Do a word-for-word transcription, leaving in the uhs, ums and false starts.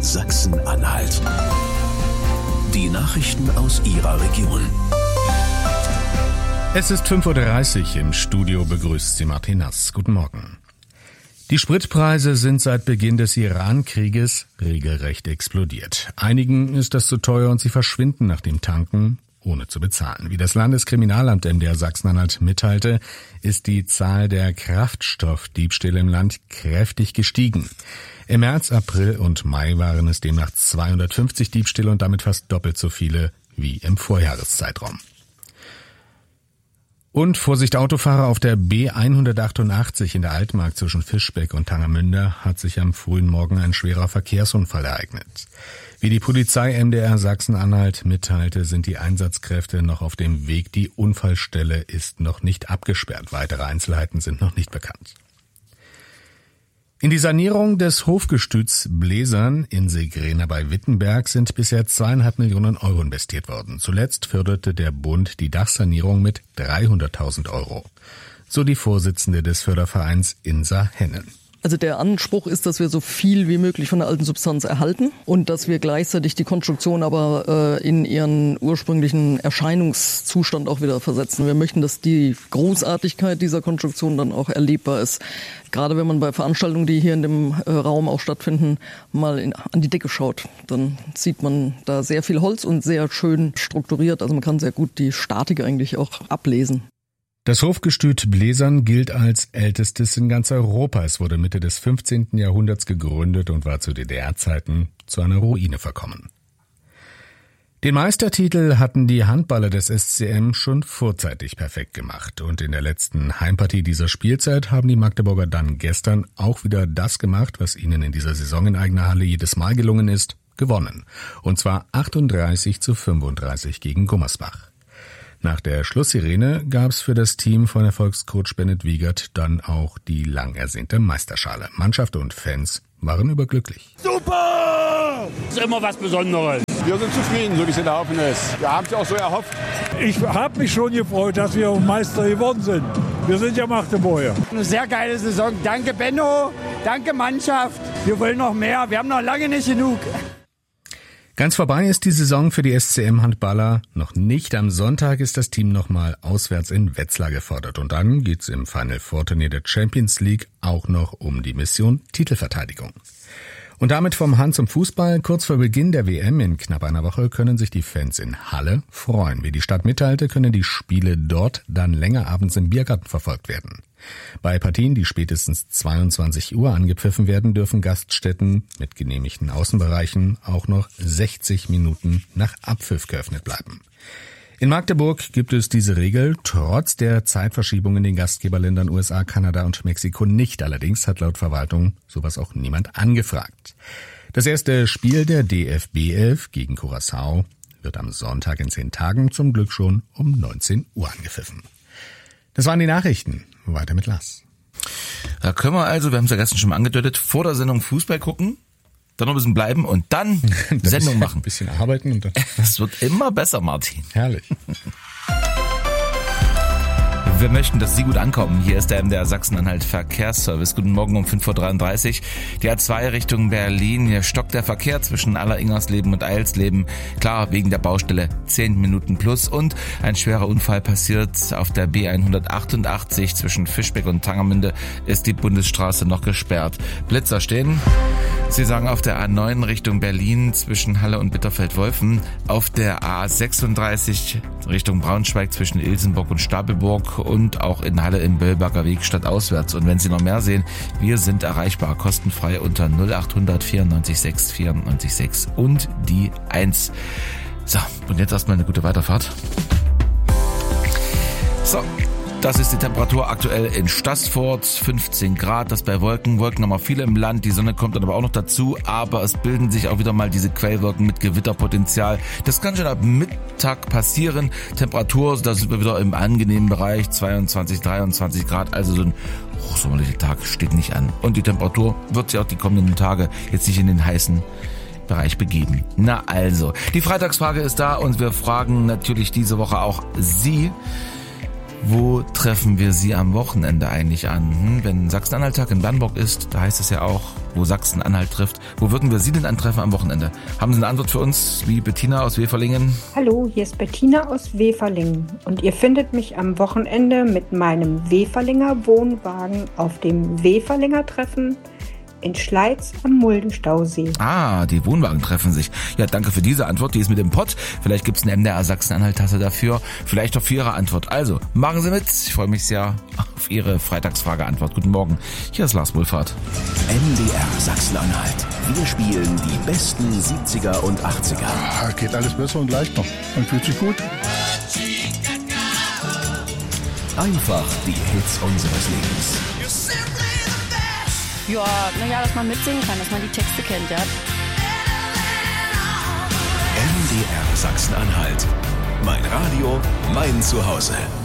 Sachsen-Anhalt. Die Nachrichten aus Ihrer Region. Es ist fünf Uhr dreißig, im Studio begrüßt Sie Martin Nass. Guten Morgen. Die Spritpreise sind seit Beginn des Iran-Krieges regelrecht explodiert. Einigen ist das zu teuer und sie verschwinden nach dem Tanken, ohne zu bezahlen. Wie das Landeskriminalamt M D R Sachsen-Anhalt mitteilte, ist die Zahl der Kraftstoffdiebstähle im Land kräftig gestiegen. Im März, April und Mai waren es demnach zweihundertfünfzig Diebstähle und damit fast doppelt so viele wie im Vorjahreszeitraum. Und Vorsicht Autofahrer, auf der B hundertachtundachtzig in der Altmark zwischen Fischbeck und Tangermünde hat sich am frühen Morgen ein schwerer Verkehrsunfall ereignet. Wie die Polizei M D R Sachsen-Anhalt mitteilte, sind die Einsatzkräfte noch auf dem Weg. Die Unfallstelle ist noch nicht abgesperrt. Weitere Einzelheiten sind noch nicht bekannt. In die Sanierung des Hofgestüts Bläsern in Segrena bei Wittenberg sind bisher zweieinhalb Millionen Euro investiert worden. Zuletzt förderte der Bund die Dachsanierung mit dreihunderttausend Euro. So die Vorsitzende des Fördervereins Insa Hennen. Also der Anspruch ist, dass wir so viel wie möglich von der alten Substanz erhalten und dass wir gleichzeitig die Konstruktion aber äh, in ihren ursprünglichen Erscheinungszustand auch wieder versetzen. Wir möchten, dass die Großartigkeit dieser Konstruktion dann auch erlebbar ist. Gerade wenn man bei Veranstaltungen, die hier in dem äh, Raum auch stattfinden, mal in, an die Decke schaut, dann sieht man da sehr viel Holz und sehr schön strukturiert. Also man kann sehr gut die Statik eigentlich auch ablesen. Das Hofgestüt Bläsern gilt als ältestes in ganz Europa. Es wurde Mitte des fünfzehnten Jahrhunderts gegründet und war zu D D R-Zeiten zu einer Ruine verkommen. Den Meistertitel hatten die Handballer des S C M schon vorzeitig perfekt gemacht. Und in der letzten Heimpartie dieser Spielzeit haben die Magdeburger dann gestern auch wieder das gemacht, was ihnen in dieser Saison in eigener Halle jedes Mal gelungen ist, gewonnen. Und zwar achtunddreißig zu fünfunddreißig gegen Gummersbach. Nach der Schlusssirene gab es für das Team von Erfolgscoach Bennett Wiegert dann auch die lang ersehnte Meisterschale. Mannschaft und Fans waren überglücklich. Super! Das ist immer was Besonderes. Wir sind zufrieden, so wie es gelaufen ist. Wir haben es auch so erhofft. Ich habe mich schon gefreut, dass wir Meister geworden sind. Wir sind ja Magdeburger. Eine sehr geile Saison. Danke Benno, danke Mannschaft. Wir wollen noch mehr, wir haben noch lange nicht genug. Ganz vorbei ist die Saison für die S C M-Handballer noch nicht. Am Sonntag ist das Team nochmal auswärts in Wetzlar gefordert. Und dann geht's im Final Four Turnier der Champions League auch noch um die Mission Titelverteidigung. Und damit vom Hand zum Fußball. Kurz vor Beginn der W M in knapp einer Woche können sich die Fans in Halle freuen. Wie die Stadt mitteilte, können die Spiele dort dann länger abends im Biergarten verfolgt werden. Bei Partien, die spätestens zweiundzwanzig Uhr angepfiffen werden, dürfen Gaststätten mit genehmigten Außenbereichen auch noch sechzig Minuten nach Abpfiff geöffnet bleiben. In Magdeburg gibt es diese Regel trotz der Zeitverschiebung in den Gastgeberländern U S A, Kanada und Mexiko nicht. Allerdings hat laut Verwaltung sowas auch niemand angefragt. Das erste Spiel der D F B elf gegen Curaçao wird am Sonntag in zehn Tagen zum Glück schon um neunzehn Uhr angepfiffen. Das waren die Nachrichten. Weiter mit Lars. Da können wir also, wir haben es ja gestern schon mal angedeutet, vor der Sendung Fußball gucken, dann noch ein bisschen bleiben und dann Sendung machen. Ein bisschen arbeiten und dann. Es wird immer besser, Martin. Herrlich. Wir möchten, dass Sie gut ankommen. Hier ist der M D R Sachsen-Anhalt Verkehrsservice. Guten Morgen um fünf Uhr dreiunddreißig. Die A zwei Richtung Berlin. Hier stockt der Verkehr zwischen Aller-Ingersleben und Eilsleben. Klar, wegen der Baustelle zehn Minuten plus. Und ein schwerer Unfall passiert auf der B hundertachtundachtzig zwischen Fischbeck und Tangermünde. Ist die Bundesstraße noch gesperrt. Blitzer stehen. Sie sagen auf der A neun Richtung Berlin zwischen Halle und Bitterfeld-Wolfen. Auf der A sechsunddreißig Richtung Braunschweig zwischen Ilsenburg und Stapelburg. Und auch in Halle im Böllberger Weg stadtauswärts. Und wenn Sie noch mehr sehen, wir sind erreichbar kostenfrei unter null achthundert vierundneunzig sechs vierundneunzig sechs und die eins. So, und jetzt erstmal eine gute Weiterfahrt. So, das ist die Temperatur aktuell in Staßfurt, fünfzehn Grad, das bei Wolken. Wolken haben wir viele im Land, die Sonne kommt dann aber auch noch dazu, aber es bilden sich auch wieder mal diese Quellwolken mit Gewitterpotenzial. Das kann schon ab Mittag passieren. Temperatur, da sind wir wieder im angenehmen Bereich, zweiundzwanzig, dreiundzwanzig Grad, also so ein hochsommerlicher Tag steht nicht an. Und die Temperatur wird sich auch die kommenden Tage jetzt nicht in den heißen Bereich begeben. Na also, die Freitagsfrage ist da und wir fragen natürlich diese Woche auch Sie. Wo treffen wir Sie am Wochenende eigentlich an? Hm, wenn Sachsen-Anhalt-Tag in Bernburg ist, da heißt es ja auch, wo Sachsen-Anhalt trifft. Wo würden wir Sie denn antreffen am Wochenende? Haben Sie eine Antwort für uns, wie Bettina aus Weferlingen? Hallo, hier ist Bettina aus Weferlingen und ihr findet mich am Wochenende mit meinem Weferlinger Wohnwagen auf dem Weferlinger Treffen in Schleiz am Muldenstausee. Ah, die Wohnwagen treffen sich. Ja, danke für diese Antwort, die ist mit dem Pott. Vielleicht gibt's eine M D R Sachsen-Anhalt-Tasse dafür. Vielleicht auch für Ihre Antwort. Also, machen Sie mit. Ich freue mich sehr auf Ihre Freitagsfrage-Antwort. Guten Morgen. Hier ist Lars Wohlfahrt. M D R Sachsen-Anhalt. Wir spielen die besten siebziger und achtziger. Ah, geht alles besser und leicht noch. Man fühlt sich gut. Einfach die Hits unseres Lebens. Ja, naja, dass man mitsingen kann, dass man die Texte kennt, ja. M D R Sachsen-Anhalt. Mein Radio, mein Zuhause.